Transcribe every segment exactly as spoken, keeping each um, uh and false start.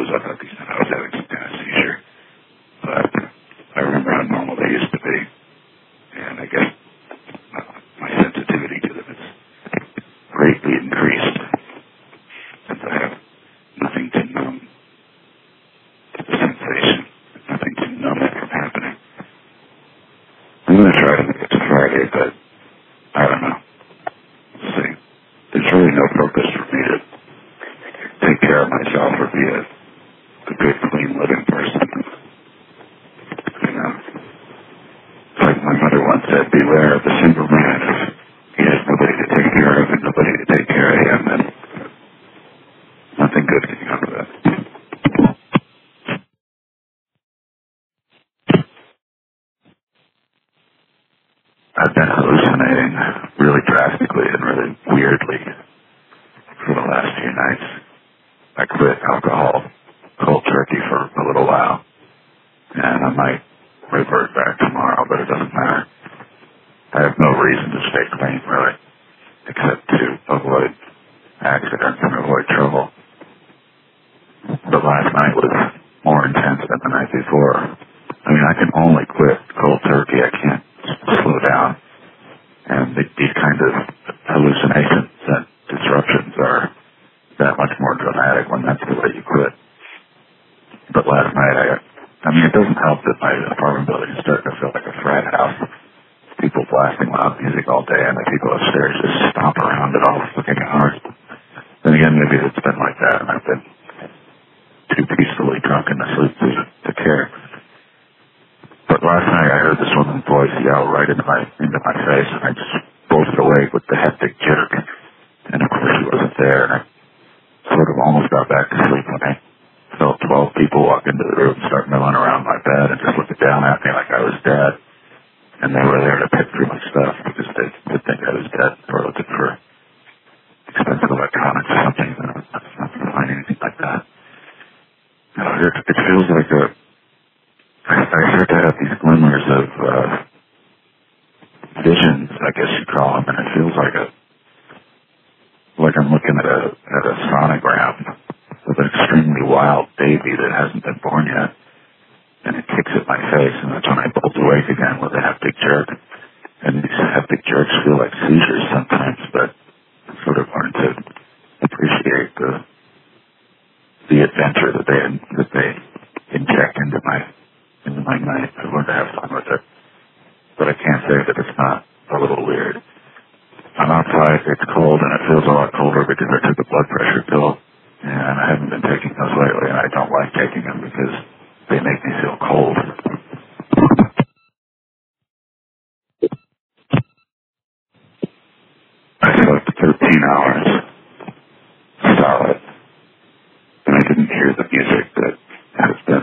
those, I thought he said I was having some kind of seizure. But I remember how normal they used to be. And I guess uh, my sensitivity to them is greatly increased since I have nothing to numb the sensation, nothing to numb it from happening. I'm going to try to make it to Friday, but I don't know. We'll see. There's really no purpose for me to take care of myself or be a, a good, clean, living person. You know? It's like my mother once said, beware of the single man. If he has nobody to take care of and nobody to take care of him, then nothing good can come of that. I've been hallucinating really drastically and really weirdly for the last few nights. I quit alcohol cold turkey for a little while, and I might revert back tomorrow, but it doesn't matter. I have no reason to stay clean, really, except to avoid accidents and avoid trouble. But last night was more intense than the night before. I mean, I can only quit cold turkey. I can't slow down. And the, these kinds of hallucinations and disruptions are that much more dramatic when that's the way you quit. But last night, I, I mean, it doesn't help that my apartment building is starting to feel like a frat house. People blasting loud music all day, and the people upstairs just stomp around it all fucking hard. Then again, maybe it's been like that, and I've been too peacefully drunk and asleep to, to care. But last night I heard this woman's voice yell right into my into my face, and I just bolted awake with the hectic jerk. And of course she wasn't there, and I sort of almost got back to sleep when I felt twelve people walk into the room and start milling around my bed and just looking down at me like I was dead. And they were there to pick through my stuff because they would think I was dead or looking for expensive electronics or something. And I was not going to find anything like that. It, it feels like a I start to have these glimmers of uh, visions, I guess you call them, and it feels like a like I'm looking at a at a sonogram of an extremely wild baby that hasn't been born yet, and it kicks at my face, and that's when I bolt awake again with a hectic jerk. And these hectic jerks feel like seizures sometimes, but I sort of learn to appreciate the the adventure that they that they inject into my into my night. I learned to have fun with it. But I can't say that it's not a little weird. I'm outside, it's cold, and it feels a lot colder because I took a blood pressure pill, and I haven't been taking those lately, and I don't like taking them because they make me feel cold. I slept thirteen hours solid, and I didn't hear the music that has been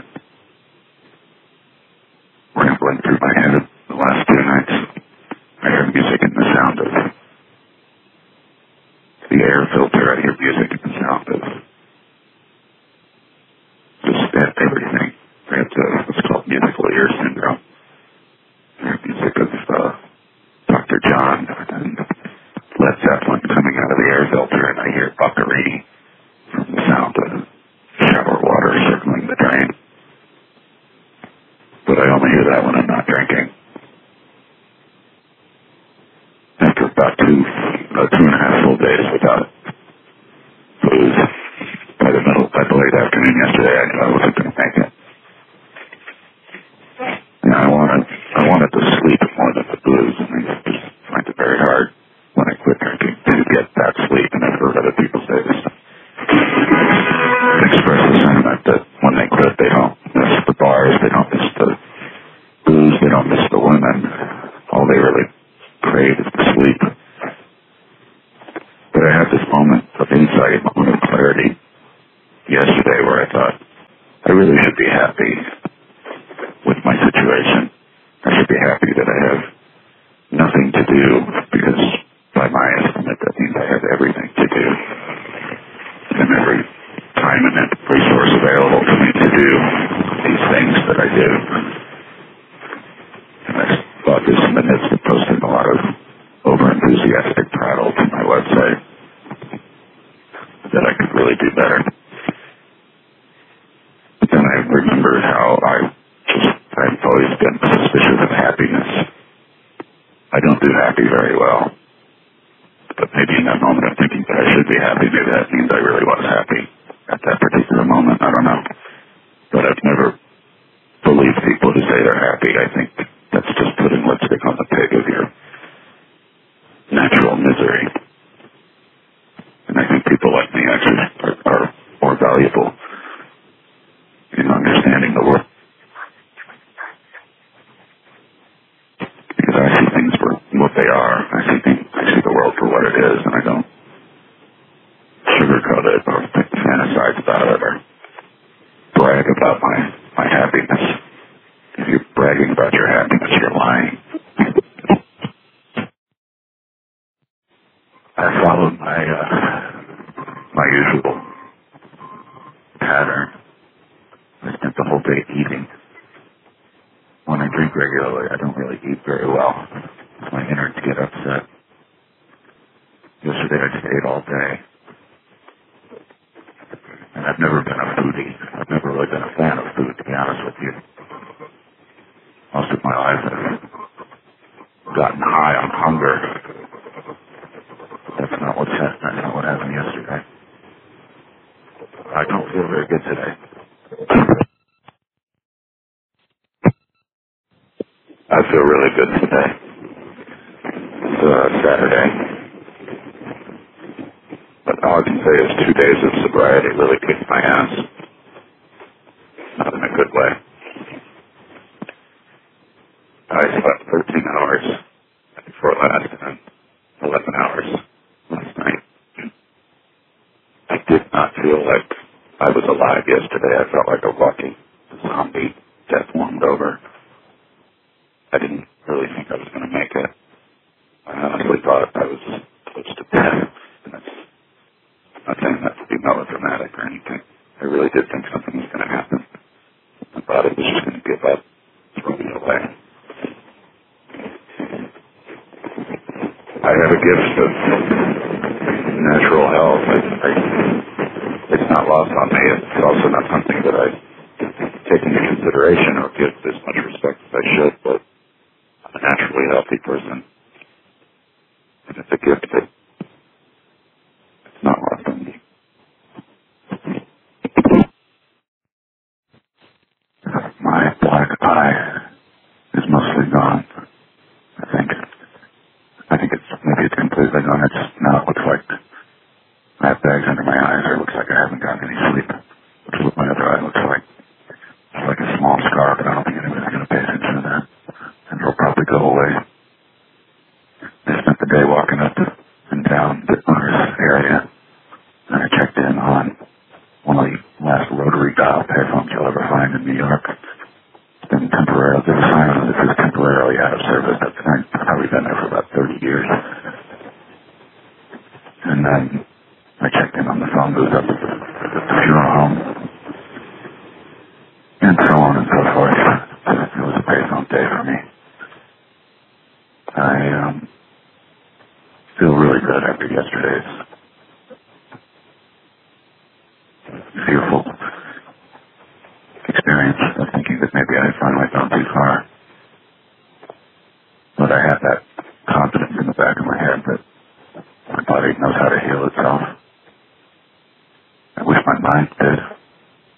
rambling through my head the last two nights. I hear music in the sound of the air filter. I hear music in the sound of just everything. I have the, what's called musical ear syndrome. I hear music of uh, Doctor John and Led Zeppelin coming out of the air filter, and I hear Buckaroo from the sound of shower water circling the drain. But I only hear that when I'm not drinking. After about two, uh, two and a half full days without booze, by the middle, by the late afternoon yesterday, I knew I wasn't going to make it. And I wanted, I wanted to sleep more than the booze, and I just find it very hard when I quit drinking to get that sleep, and I've heard other people say this. Express the sentiment that when they quit, they don't miss the bars, they don't miss the booze, they don't miss the women. All they really crave is the sleep. But I had this moment of insight, moment of clarity yesterday where I thought, I really should be happy with my situation. I should be happy that I have nothing to do, because by my estimate, that means I have everything to do. And every time and resource available to me to do these things that I do. And I thought this in the midst of posting a lot of over-enthusiastic prattle to my website that I could really do better. remembers how I just, I've always been suspicious of happiness. I don't do happy very well. But maybe in that moment of thinking that I should be happy, maybe that means I really was happy at that particular moment. I don't know. But I've never believed people who say they're happy. I think that's just putting lipstick on the pig of your natural misery. And I think people like me actually are, are more valuable in understanding the world. Because I see things for what they are. I see things, I see the world for what it is, and I don't sugarcoat it or fantasize about it or brag about my, my happiness. If you're bragging about your happiness, you're lying. I followed my uh, my usual pattern. I spent the whole day eating. When I drink regularly, I don't really eat very well. My innards get upset. Yesterday I just ate all day. And I've never been a foodie. I've never really been a fan of food, to be honest with you. Most of my life I've gotten high on hunger. That's not what's happened. That's not what happened yesterday. I don't feel very good today. I feel really good today. It's uh, Saturday. But all I can say is two days of sobriety really kicked my ass. Not in a good way. I slept thirteen hours before last and eleven hours last night. I did not feel like I was alive yesterday. I felt like a walking zombie, death warmed over. I didn't really think I was going to make it. I honestly thought I was close to death. And that's not saying that to be melodramatic or anything. I really did think something was going to happen. My body was just going to give up, throw me away. I have a gift of natural health. I, I, it's not lost on me. It's also not something that I take into consideration or give as much respect as I should, but I'm a naturally healthy person. And it's a gift that it's not lost on me. My black eye is mostly gone, I think. I think it's, maybe it's completely gone. It's now it looks like I have bags under my eyes, or it looks like I haven't gotten any sleep, which is what my other eye looks like. It's like a small scar, but I don't think anybody's going to pay attention to that. And it'll probably go away. I spent the day walking up and down the owner's area, and I checked in on one of the last rotary dial payphones you'll ever find in New York. It's been temporarily, there's a sign on it that says temporarily out of service. That's probably been there for about thirty years. And then I checked in on the phone booth up at the, at the funeral home, and so on and so forth. It was a payphone day for me. I um, feel really good after yesterday's fearful experience of thinking that maybe I had finally gone too far. But I have that confidence in the back of my head that my body knows how to heal itself. I wish my mind did.